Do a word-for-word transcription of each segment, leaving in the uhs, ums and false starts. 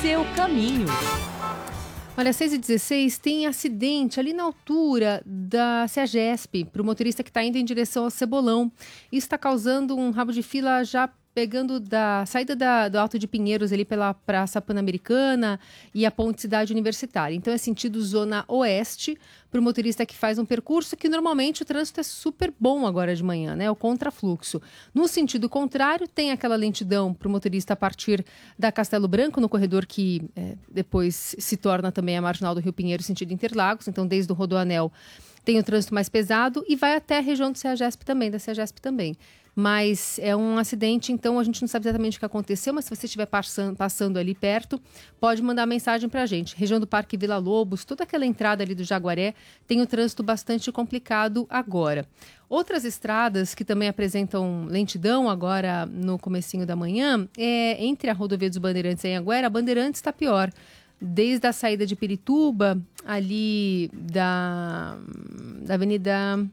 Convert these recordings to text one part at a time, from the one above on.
seu caminho. Olha, seis e dezesseis tem acidente ali na altura da CEAGESP para o motorista que está indo em direção ao Cebolão. Isso está causando um rabo de fila já pegando da saída da, do Alto de Pinheiros ali pela Praça Pan-Americana e a Ponte Cidade Universitária. Então é sentido Zona Oeste para o motorista que faz um percurso que normalmente o trânsito é super bom agora de manhã, né? O contrafluxo. No sentido contrário, tem aquela lentidão para o motorista a partir da Castelo Branco, no corredor que é, depois se torna também a Marginal do Rio Pinheiro, sentido Interlagos. Então, desde o Rodoanel tem o trânsito mais pesado e vai até a região do CEAGESP também, da CEAGESP também. Mas é um acidente, então a gente não sabe exatamente o que aconteceu, mas se você estiver passando, passando ali perto, pode mandar mensagem para a gente. Região do Parque Vila Lobos, toda aquela entrada ali do Jaguaré, tem o trânsito bastante complicado agora. Outras estradas que também apresentam lentidão agora no comecinho da manhã, é entre a rodovia dos Bandeirantes e Anhanguera, a Bandeirantes está pior. Desde a saída de Pirituba, ali da, da Avenida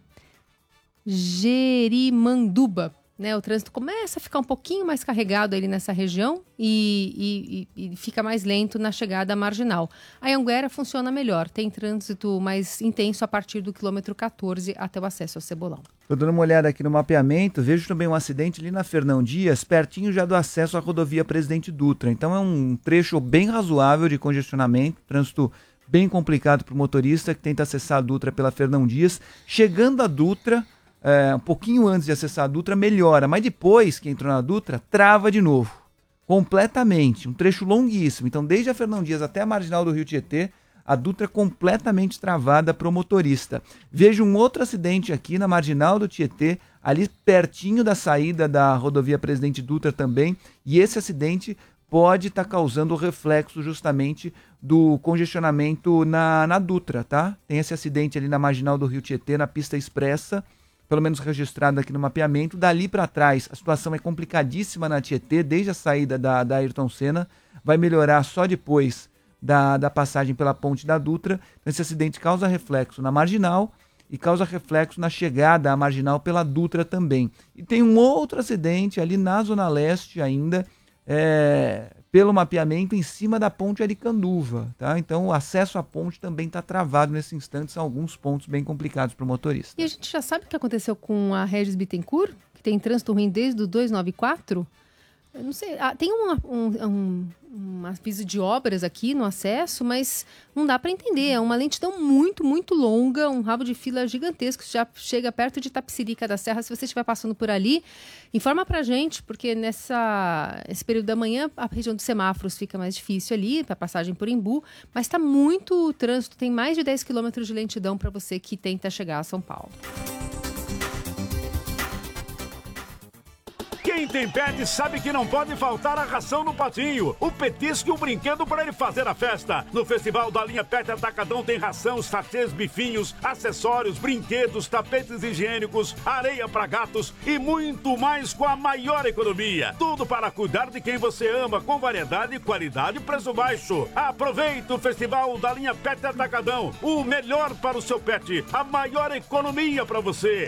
Jerimanduba, né? O trânsito começa a ficar um pouquinho mais carregado ali nessa região e, e, e fica mais lento na chegada à Marginal. A Anhanguera funciona melhor, tem trânsito mais intenso a partir do quilômetro quatorze até o acesso ao Cebolão. Estou dando uma olhada aqui no mapeamento, vejo também um acidente ali na Fernão Dias, pertinho já do acesso à rodovia Presidente Dutra. Então é um trecho bem razoável de congestionamento, trânsito bem complicado para o motorista que tenta acessar a Dutra pela Fernão Dias. Chegando a Dutra, É, um pouquinho antes de acessar a Dutra, melhora, mas depois que entrou na Dutra, trava de novo, completamente, um trecho longuíssimo. Então, desde a Fernão Dias até a Marginal do Rio Tietê, a Dutra é completamente travada para o motorista. Vejo um outro acidente aqui na Marginal do Tietê, ali pertinho da saída da rodovia Presidente Dutra também, e esse acidente pode estar tá causando o reflexo justamente do congestionamento na, na Dutra, tá? Tem esse acidente ali na Marginal do Rio Tietê, na pista expressa, pelo menos registrado aqui no mapeamento. Dali para trás, a situação é complicadíssima na Tietê, desde a saída da, da Ayrton Senna, vai melhorar só depois da, da passagem pela ponte da Dutra. Esse acidente causa reflexo na Marginal e causa reflexo na chegada à Marginal pela Dutra também. E tem um outro acidente ali na Zona Leste ainda, é, pelo mapeamento em cima da ponte Aricanduva, tá? Então o acesso à ponte também está travado nesse instante, são alguns pontos bem complicados para o motorista. E a gente já sabe o que aconteceu com a Regis Bittencourt, que tem trânsito ruim desde o duzentos e noventa e quatro? Eu não sei, ah, tem um, um, um, um aviso de obras aqui no acesso, mas não dá para entender. É uma lentidão muito, muito longa, um rabo de fila gigantesco, já chega perto de Tapicirica da Serra. Se você estiver passando por ali, informa pra gente, porque nessa, esse período da manhã a região dos semáforos fica mais difícil ali, para passagem por Embu, mas está muito trânsito, tem mais de dez quilômetros de lentidão para você que tenta chegar a São Paulo. Quem tem pet sabe que não pode faltar a ração no patinho, o petisco e o brinquedo para ele fazer a festa. No Festival da Linha Pet Atacadão tem ração, sachês, bifinhos, acessórios, brinquedos, tapetes higiênicos, areia para gatos e muito mais com a maior economia. Tudo para cuidar de quem você ama, com variedade, qualidade e preço baixo. Aproveite o Festival da Linha Pet Atacadão, o melhor para o seu pet, a maior economia para você.